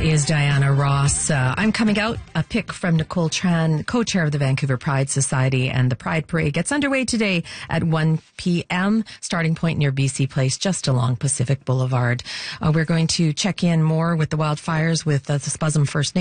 is Diana Ross. I'm coming out. A pic from Nicole Tran, co-chair of the Vancouver Pride Society, and the Pride Parade gets underway today at 1 p.m. Starting point near BC Place, just along Pacific Boulevard. We're going to check in more with the wildfires with the Spuzzum First Nation.